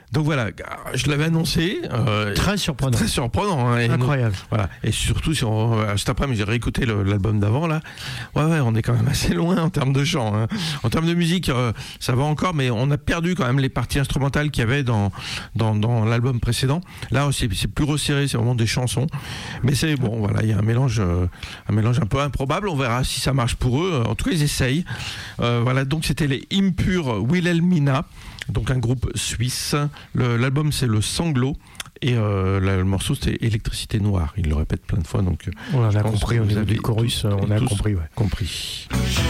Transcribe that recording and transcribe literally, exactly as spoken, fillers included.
Donc voilà, je l'avais annoncé. Euh, très surprenant. Très surprenant. Hein, et incroyable. Donc, voilà. Et surtout, si on, juste après, j'ai réécouté le, l'album d'avant, là. Ouais, ouais, on est quand même assez loin en termes de chant. Hein. En termes de musique, euh, ça va encore, mais on a perdu quand même les parties instrumentales qu'il y avait dans, dans, dans l'album précédent. Là, c'est, c'est plus resserré, c'est vraiment des chansons. Mais c'est bon, voilà, il y a un mélange, euh, un mélange un peu improbable. On verra si ça marche pour eux. En tout cas, ils essayent. Euh, voilà, donc c'était les Impure Wilhelmina. Donc un groupe suisse. Le, l'album c'est Le Sanglot et euh, le, le morceau c'était Électricité Noire. Il le répète plein de fois. Donc on a compris au niveau du chorus, on a compris. Ouais. Compris.